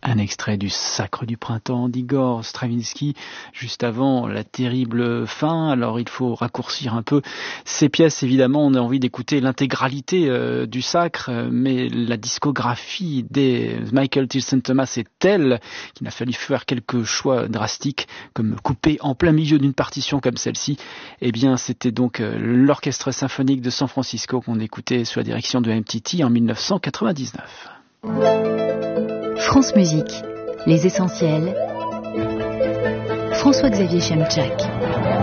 Un extrait du Sacre du printemps d'Igor Stravinsky, juste avant la terrible fin. Alors il faut raccourcir un peu ces pièces, évidemment on a envie d'écouter l'intégralité du Sacre, mais la discographie des Michael Tilson Thomas est telle qu'il a fallu faire quelques choix drastiques, comme couper en plein milieu d'une partition comme celle-ci. Eh bien c'était donc l'Orchestre symphonique de San Francisco qu'on écoutait sous la direction de MTT en 1999. France Musique, les essentiels. François-Xavier Chemchak.